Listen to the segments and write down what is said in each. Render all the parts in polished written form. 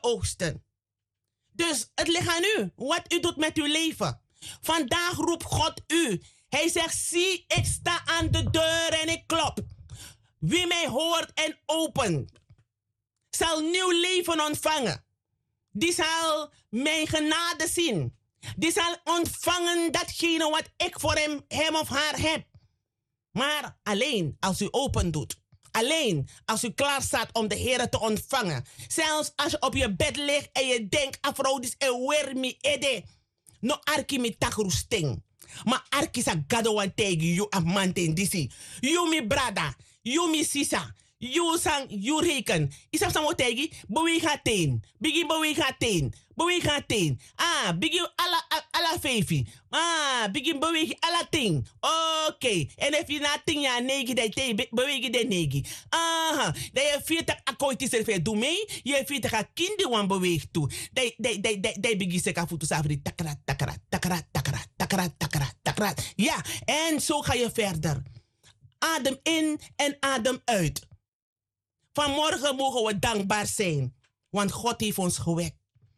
Midden-Oosten. Dus het ligt aan u, wat u doet met uw leven. Vandaag roept God u. Hij zegt, zie, ik sta aan de deur en ik klop. Wie mij hoort en opent, zal nieuw leven ontvangen. Die zal mijn genade zien. Die zal ontvangen datgene wat ik voor hem of haar heb. Maar alleen als u open doet. Alleen als u klaar staat om de Heer te ontvangen. Zelfs als je op je bed ligt en je denkt, Afrodis en wermi ede. No arki mi takrusting. Maar arki sa gado wan tegi you amanten disi. You mi brada. You mi sisa. You sang, you reken. Isap sa mo tegi, beweeg gaat teen. Bigi beweeg gaat teen. Beweeg gaat teen. Ah, bigi ala fefi. Ah, bigi beweeg ala ting. Oké. En if je na ting ja negi, dat je beweeg de negi. Aha. Dat je 40 akkoordjes er doe mee. Je 40 kindi wan beweeg toe. Dat bigi se ka futu safri. Takrat, takrat, takrat, takrat, takrat, takrat, takrat. Ja, en zo ga je verder. Adem in en adem uit. Vanmorgen mogen we dankbaar zijn. Want God heeft ons gewekt.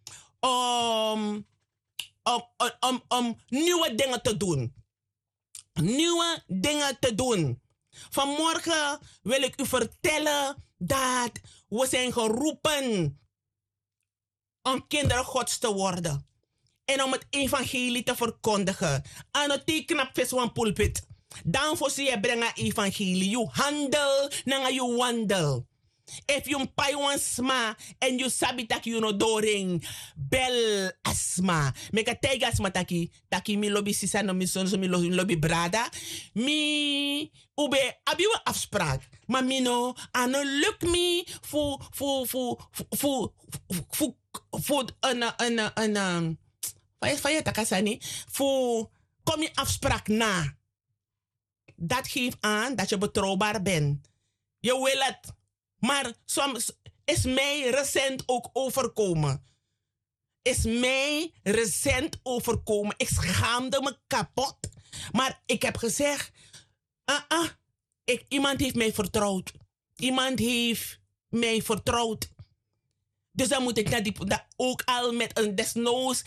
Om nieuwe dingen te doen. Nieuwe dingen te doen. Vanmorgen wil ik u vertellen dat we zijn geroepen om kinderen Gods te worden. En om het evangelie te verkondigen. Aan het knap vis van pulpit. Dan voor je brengen evangelie. Je handel, nanga je wandel. If you pay one sma and you sabi tak you no doring bel asma. Meka tega asma taki mi lobby sisa no mi son so mi lobby brada. Mi ube abi wa afspraak. Maar mi no ano lukt mi voor een van je takasani voor kom je afspraak na. Dat geeft aan dat je betrouwbaar bent. Je wil het. Maar soms is mij recent ook overkomen. Is mij recent overkomen. Ik schaamde me kapot. Maar ik heb gezegd, iemand heeft mij vertrouwd. Iemand heeft mij vertrouwd. Dus dan moet ik naar die, ook al met een desnoods,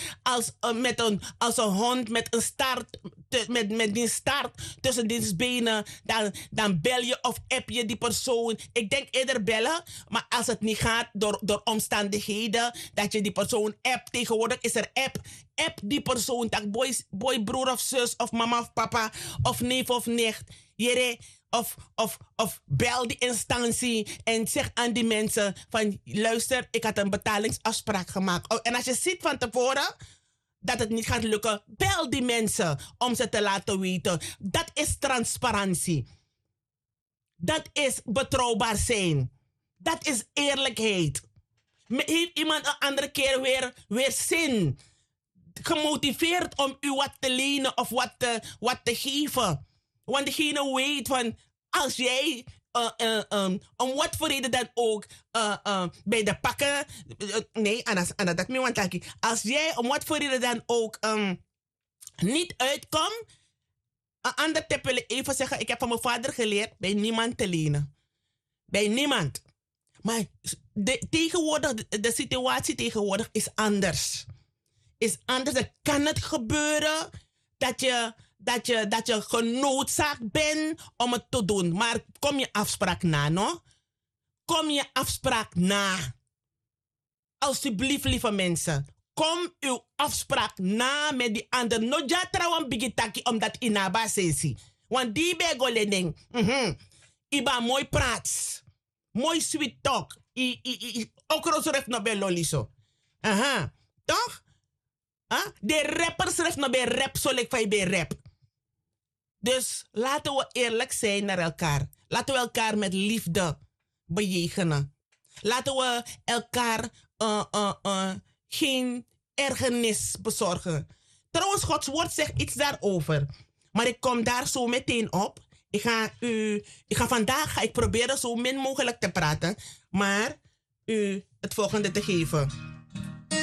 als een hond met een start, met die start tussen die benen, dan bel je of app je die persoon. Ik denk eerder bellen, maar als het niet gaat door omstandigheden, dat je die persoon app. Tegenwoordig is er app. App die persoon, dat boy, broer of zus, of mama of papa, of neef of nicht. Jere, of bel die instantie en zeg aan die mensen van luister, ik had een betalingsafspraak gemaakt. En als je ziet van tevoren dat het niet gaat lukken, bel die mensen om ze te laten weten. Dat is transparantie. Dat is betrouwbaar zijn. Dat is eerlijkheid. Heeft iemand een andere keer weer zin, gemotiveerd om u wat te lenen of wat te geven? Want degene weet van, als jij om wat voor reden dan ook bij de pakken, nee, Anna, dat me want als jij om wat voor reden dan ook niet uitkomt, een ander tip wil ik even zeggen, ik heb van mijn vader geleerd, bij niemand te lenen. Bij niemand. Maar tegenwoordig, de situatie tegenwoordig is anders. Is anders. Dan kan het gebeuren dat je genoodzaakt bent om het te doen. Maar kom je afspraak na, no? Kom je afspraak na. Alsjeblieft, lieve mensen. Kom uw afspraak na met die ander. No ja trouwen bigitaki omdat inaba sensi. Want die begolening. Iba mooi praat. Mooi sweet talk. Ook rosoref no be loliso. Aha. Toch? De rapper schrijft nog bij rap, zo lijkt van bij rap. Dus laten we eerlijk zijn naar elkaar. Laten we elkaar met liefde bejegenen. Laten we elkaar geen ergernis bezorgen. Trouwens, Gods woord zegt iets daarover. Maar ik kom daar zo meteen op. Vandaag ga ik proberen zo min mogelijk te praten. Maar u het volgende te geven.